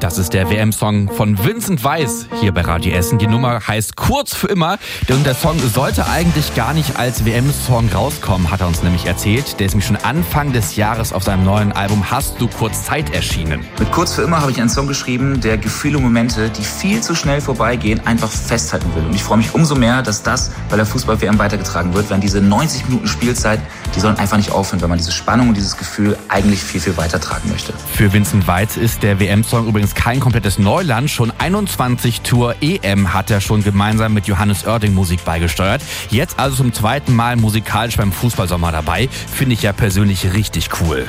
Das ist der WM-Song von Vincent Weiss hier bei Radio Essen. Die Nummer heißt Kurz für immer. Und der Song sollte eigentlich gar nicht als WM-Song rauskommen, hat er uns nämlich erzählt. Der ist nämlich schon Anfang des Jahres auf seinem neuen Album Hast du kurz Zeit erschienen. Mit Kurz für immer habe ich einen Song geschrieben, der Gefühle und Momente, die viel zu schnell vorbeigehen, einfach festhalten will. Und ich freue mich umso mehr, dass das bei der Fußball-WM weitergetragen wird, wenn diese 90 Minuten Spielzeit, die sollen einfach nicht aufhören, weil man diese Spannung und dieses Gefühl eigentlich viel, viel weitertragen möchte. Für Vincent Weiss ist der WM-Song übrigens kein komplettes Neuland. Schon 21 Tour EM hat er schon gemeinsam mit Johannes Oerding Musik beigesteuert. Jetzt also zum zweiten Mal musikalisch beim Fußballsommer dabei. Finde ich ja persönlich richtig cool.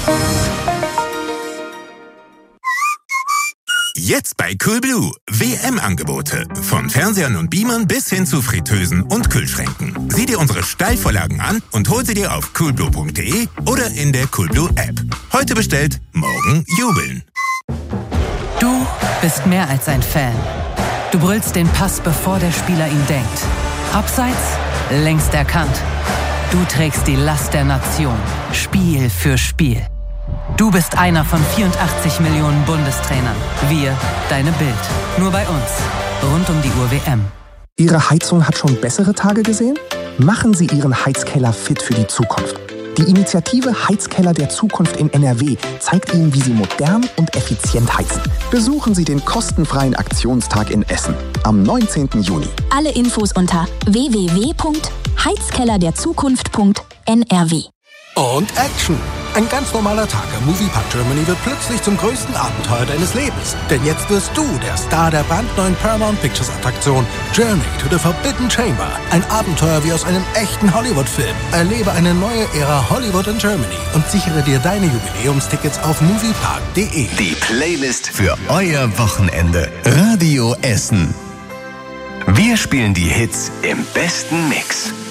Jetzt bei Coolblue. WM-Angebote. Von Fernsehern und Beamern bis hin zu Fritteusen und Kühlschränken. Sieh dir unsere Steilvorlagen an und hol sie dir auf coolblue.de oder in der Coolblue App. Heute bestellt, morgen jubeln. Du bist mehr als ein Fan. Du brüllst den Pass, bevor der Spieler ihn denkt. Abseits, längst erkannt. Du trägst die Last der Nation, Spiel für Spiel. Du bist einer von 84 Millionen Bundestrainern. Wir, deine Bild. Nur bei uns. Rund um die Uhr WM. Ihre Heizung hat schon bessere Tage gesehen? Machen Sie Ihren Heizkeller fit für die Zukunft. Die Initiative Heizkeller der Zukunft in NRW zeigt Ihnen, wie Sie modern und effizient heizen. Besuchen Sie den kostenfreien Aktionstag in Essen am 19. Juni. Alle Infos unter www.heizkellerderzukunft.nrw. Und Action! Ein ganz normaler Tag am Moviepark Germany wird plötzlich zum größten Abenteuer deines Lebens. Denn jetzt wirst du der Star der brandneuen Paramount Pictures Attraktion Journey to the Forbidden Chamber. Ein Abenteuer wie aus einem echten Hollywood-Film. Erlebe eine neue Ära Hollywood in Germany und sichere dir deine Jubiläumstickets auf moviepark.de. Die Playlist für euer Wochenende. Radio Essen. Wir spielen die Hits im besten Mix.